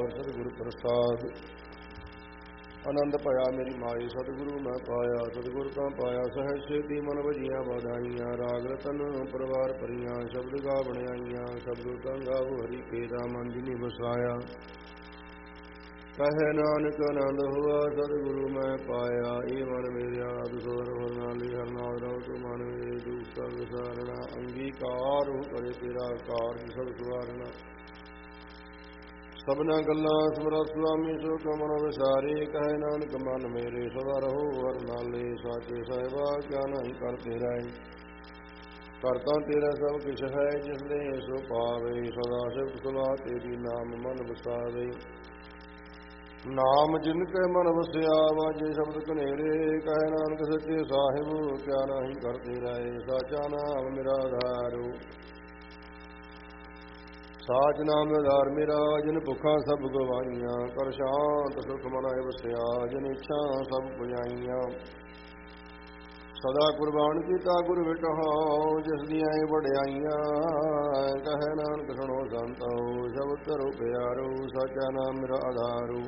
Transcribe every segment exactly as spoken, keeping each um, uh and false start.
ਸਤਿਗੁਰ ਪ੍ਰਸਾਦ। ਆਨੰਦ ਭਇਆ ਮੇਰੀ ਮਾਈ ਸਤਿਗੁਰੂ ਮੈਂ ਪਾਇਆ, ਸਤਿਗੁਰ ਤਾਂ ਪਾਇਆ ਸਹਿਜ ਸੇਤੀ ਮਨ ਵਜੀਆਂ ਵਾਧਾਈਆਂ। ਰਾਗ ਰਤਨ ਪਰਵਾਰ ਭਰੀਆਂ ਸ਼ਬਦ ਗਾ ਬਣਾਈਆਂ, ਸ਼ਬਦ ਤਾਂ ਗਾਵੋ ਹਰੀ ਕੇ ਦਾ ਮਨ ਜਿਨੀ ਵਸਾਇਆ। ਕਹੇ ਨਾਨਕ ਆਨੰਦ ਹੋਆ ਸਤਿਗੁਰੂ ਮੈਂ ਪਾਇਆ, ਇਹ ਮਨ ਮੇਰਿਆ ਅਦਸੋਰ ਵਰਨਾਲੀ ਹਰ ਨਾਮ ਰਹੁ ਤੂੰ ਮਨ ਮੇਰੇ ਦੁਖ ਸਭ ਵਿਸਾਰਣਾ। ਅੰਗੀਕਾਰ ਹੋ ਕਰੇ ਤੇਰਾ ਕਾਰਜ ਸਭ ਸਵਾਰਣਾ, ਸਭਨਾ ਗੱਲਾਂ ਸਮਰੱਥ ਸੁਆਮੀ ਸੋ ਕਮਨ ਵਿਸਾਰੇ। ਕਹੇ ਨਾਨਕ ਮਨ ਮੇਰੇ ਸਦਾ ਰਹੋ ਹਰ ਨਾਲੇ, ਸਾਚੇ ਸਾਹਿਬਾ ਕਿਆ ਨਹੀਂ ਕਰ ਤੇਰਾ ਕਰਤਾ ਤੇਰਾ ਸਭ ਕਿਛ ਹੈ ਜਿਸ ਦੇ ਸੋ ਪਾਵੇ। ਸਦਾ ਸਿਫਤ ਸਲਾਹ ਤੇਰੀ ਨਾਮ ਮਨ ਵਸਾਵੇ, ਨਾਮ ਜਿਨ ਕੇ ਮਨ ਵਸਿਆ ਵਾਜੇ ਸ਼ਬਦ ਕਨੇਰੇ। ਕਹੇ ਨਾਨਕ ਸੱਚੇ ਸਾਹਿਬ ਕਿਆ ਨਹੀਂ ਕਰ ਤੇਰਾ, ਸਾਚਾ ਨਾਮ ਮੇਰਾ ਆਧਾਰੋ ਸਾਚ ਨਾਮ ਆਧਾਰ ਮੇਰਾ। ਜਿਨ ਭੁੱਖਾਂ ਸਭ ਗਵਾਈਆਂ ਕਰ ਸ਼ਾਂਤ ਸੁਖ ਮਨਾਏ ਵਸਿਆ, ਜਿਨ ਇੱਛਾ ਸਭ ਪੁਜਾਈਆਂ। ਸਦਾ ਕੁਰਬਾਨ ਕੀਤਾ ਗੁਰ ਵਿਟਹੁ ਜਿਸ ਦੀਆਂ ਵਡਿਆਈਆਂ। ਕਹੇ ਨਾਨਕ ਸੁਣੋ ਸੰਤੋ ਸ਼ਬਦ ਧਰੋ ਪਿਆਰੋ, ਸਾਚਾ ਨਾਮ ਮੇਰਾ ਆਧਾਰੋ।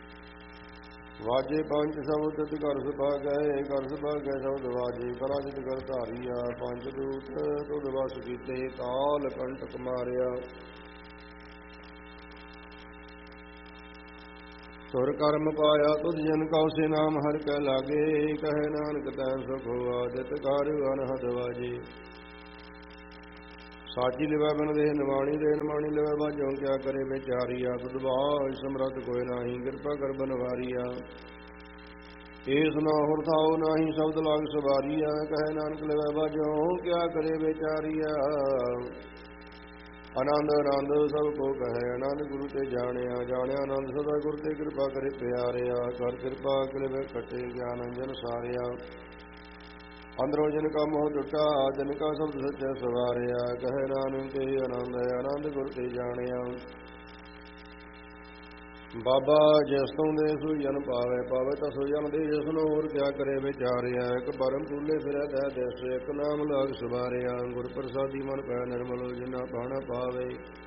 ਵਾਜੇ ਪੰਜ ਸ਼ਬਦ ਤਿਤ ਕਰ ਸੁਭਾਗੈ, ਕਰ ਸੁਭਾਗੈ ਸ਼ਬਦ ਵਾਜੇ ਕਰਾ ਜਿਤ ਕਰ ਧਾਰੀਆ। ਪੰਜ ਦੂਤ ਤੁਧ ਵਸ ਕੀਤੇ ਕਾਲ ਕੰਟਕ ਮਾਰਿਆ, ਸੁਰ ਕਰਮ ਪਾਇਆ ਤੁਧ ਜਨ ਕਉ ਸੇ ਨਾਮ ਹਰਿ ਕੈ ਲਾਗੇ। ਕਹੇ ਨਾਨਕ ਤੈਨ ਸੁਖ ਹੋਆ ਜਿਤ ਕਰ ਅਨਹਦ ਵਾਜੇ। ਸਾਚੀ ਲਿਵੈ ਬਨ ਦੇਹ ਨਿਵਾਣੀ ਦੇ ਨਿਮਾਣੀ ਲਿਵੈ ਬਾਝੋਂ ਕਿਆ ਕਰੇ ਵਿਚਾਰੀਆ। ਤੁਧ ਬਾਝ ਸਮਰੱਥ ਕੋਇ ਨਾਹੀ ਕਿਰਪਾ ਕਰ ਬਨਵਾਰੀਆ। ਏਸ ਨਾ ਹੁਰ ਥਾਉ ਨਾਹੀ ਸ਼ਬਦ ਲਾਗ ਸਵਾਰੀਆ। ਕਹੇ ਨਾਨਕ ਲਿਵੈ ਬਾਝੋਂ ਕਿਆ ਕਰੇ ਵਿਚਾਰੀਆ। ਆਨੰਦ ਆਨੰਦ ਸਭ ਕੋ ਕਹੈ ਆਨੰਦ ਗੁਰੂ ਤੇ ਜਾਣਿਆ, ਜਾਣਿਆ ਆਨੰਦ ਸਦਾ ਗੁਰ ਤੇ ਕਿਰਪਾ ਕਰੇ ਪਿਆਰਿਆ। ਕਰ ਕਿਰਪਾ ਕਰੇ ਖਟੇ ਗਿਆਨ ਅੰਜਨ ਸਾਰਿਆ, ਅੰਦਰੋਂ ਜਿਨ ਕਾ ਮੋਹ ਟੁੱਟਾ ਤਿਨ ਕਾ ਸ਼ਬਦ ਸੱਚਾ ਸਵਾਰਿਆ। ਕਹੇ ਨਾਨਕ ਤੇ ਆਨੰਦ ਹੈ ਆਨੰਦ ਗੁਰ ਤੇ ਜਾਣਿਆ। ਬਾਬਾ ਜਿਸ ਤੋਂ ਦੇ ਸੋਈ ਜਨ ਪਾਵੇ, ਪਾਵੇ ਤਾਂ ਸੋਈ ਜਨ ਦੇ ਜਿਸ ਨੂੰ ਹੋਰ ਕਿਆ ਕਰੇ ਵਿਚਾਰਿਆ। ਇੱਕ ਪਰਮ ਭੁੱਲੇ ਫਿਰੈ ਤੈ ਦੇਸ, ਇੱਕ ਨਾਮ ਲਾਗ ਸਵਾਰਿਆ। ਗੁਰ ਪ੍ਰਸਾਦੀ ਮਨ ਪੈ ਨਿਰਮਲ ਜਿਨਾ ਪਾਣਾ ਪਾਵੇ।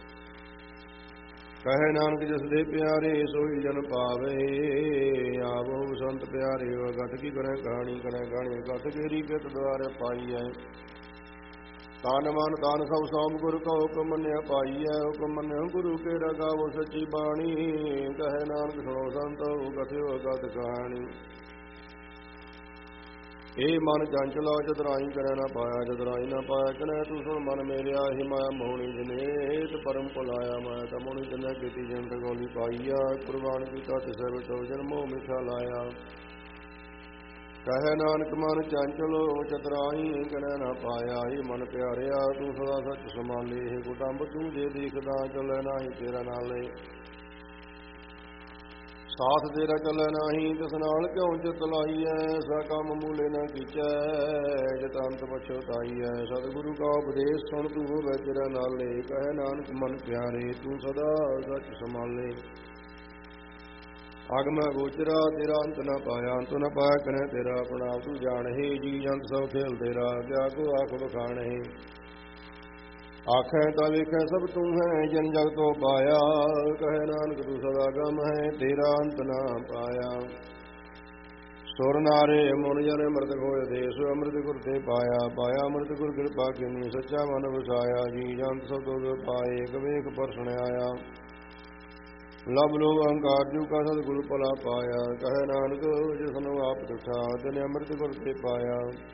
ਕਹੇ ਨਾਨਕ ਜਿਸ ਦੇ ਪਿਆਰੇ ਸੋਈ ਜਨ ਪਾਵੇ। ਆਵੋ ਸੰਤ ਪਿਆਰੇ ਗਤ ਕੀ ਕਰੈ ਕਹਾਣੀ, ਕਰੈ ਕਹਾਣੀ ਗਤ ਕੇਰੀ ਪਿਤ ਦੁਆਰ ਪਾਈਐ। ਤਨ ਮਨ ਧਨ ਸਭ ਸੋਮ ਗੁਰ ਕਾ ਹੁਕਮ ਮੰਨਿਆ ਪਾਈਐ। ਹੁਕਮ ਮੰਨਿਆ ਗੁਰੂ ਕੇ ਗਾਵੋ ਸੱਚੀ ਬਾਣੀ। ਕਹੇ ਨਾਨਕ ਸੁਣੋ ਸੰਤੋ ਕਥਿਓ ਗਤ ਕਹਾਣੀ। ਇਹ ਮਨ ਚੰਚਲਾ ਚਤੁਰਾਈ ਕਰੈ ਨਾ ਪਾਇਆ, ਚਤੁਰਾਈ ਨਾ ਪਾਇਆ ਕਨੈ ਤੂੰ ਸੁਣ ਮਨ ਮੇਰਿਆ। ਇਹ ਮਾਇਆ ਮੋਹਣੀ ਜਨੇਤ ਪਰਮ ਭੁਲਾਇਆ, ਮਾਇਆ ਤਾਂ ਮੋਹਣੀ ਜਨੈ ਕੀਤੀ ਜਨਤ ਗੋਲੀ ਪਾਈਆ। ਕੁਰਬਾਨ ਕੀਤਾ ਤਿਸੈ ਵਿਟੋ ਜਨ ਮੋਹ ਮਿਠਾ ਲਾਇਆ। ਕਹੇ ਨਾਨਕ ਮਨ ਚੰਚਲ ਚਤੁਰਾਈ ਕਰੈ ਨਾ ਪਾਇਆ। ਇਹ ਮਨ ਪਿਆਰਿਆ ਤੂੰ ਸਦਾ ਸੱਚ ਸਮਾਲੇ। ਇਹ ਕੁਟੰਬ ਤੂੰ ਜੇ ਦੇਖਦਾ ਚੱਲੈ ਨਾਹੀ ਤੇਰਾ ਨਾਲੇ। ਸਾਥ ਤੇਰਾ ਚੱਲੈ ਨਾਹੀ ਤਿਸ ਨਾਲ ਕਿਉ ਚਿਤ ਲਾਈਐ। ਸਾ ਕੰਮ ਮੂਲੇ ਨਾ ਕੀਚੈ ਜਤ ਅੰਤ ਪਛਤਾਈਐ। ਸਤਿਗੁਰੂ ਕਾ ਉਪਦੇਸ਼ ਸੁਣ ਤੂੰ ਹੋਵੈ ਤੇਰਾ ਨਾਲੇ। ਕਹੇ ਨਾਨਕ ਮਨ ਪਿਆਰੇ ਤੂੰ ਸਦਾ ਸੱਚ ਸਮਾਲੇ। ਅਗਮ ਗੋਚਰਾ ਤੇਰਾ ਅੰਤ ਨ ਪਾਇਆ, ਅੰਤ ਨ ਪਾਇਆ ਕਨੈ ਤੇਰਾ ਆਪਣਾ। ਤੂੰ ਜਾਣਹਿ ਜੀ ਜੰਤ ਸਭ ਖੇਲ ਤੇਰਾ, ਕਿਆ ਕੋ ਆਖ ਬਖਾਣਹਿ। ਆਖੈ ਤਾਂ ਵੇਖੈ ਸਭ ਤੂੰ ਹੈ ਜਨ ਜਗ ਤੋਂ ਪਾਇਆ। ਕਹੇ ਨਾਨਕ ਤੂੰ ਸਦਾ ਗਮ ਹੈ ਤੇਰਾ ਅੰਤ ਨ ਪਾਇਆ। ਸੁਰ ਨਾਰੇ ਮੁਨ ਜਨ ਅੰਮ੍ਰਿਤ ਖੋਇ ਦੇਸ, ਅੰਮ੍ਰਿਤ ਗੁਰ ਤੇ ਪਾਇਆ। ਪਾਇਆ ਅੰਮ੍ਰਿਤ ਗੁਰ ਕਿਰਪਾ ਕੀਨੀ, ਸੱਚਾ ਮਨ ਵਸਾਇਆ। ਜੀ ਜੰਤ ਸਭ ਤੁਧ ਪਾਏ, ਏਕ ਵੇਖ ਪਰਸਣ ਆਇਆ। ਲਬ ਲੋਭ ਅਹੰਕਾਰ ਜੂ ਕਾ ਸਤਿਗੁਰੂ ਭਲਾ ਪਾਇਆ। ਕਹੇ ਨਾਨਕ ਜਿਸਨੂੰ ਆਪ ਤੁਠਾ ਤਿਨ ਅੰਮ੍ਰਿਤ ਗੁਰ ਤੇ ਪਾਇਆ।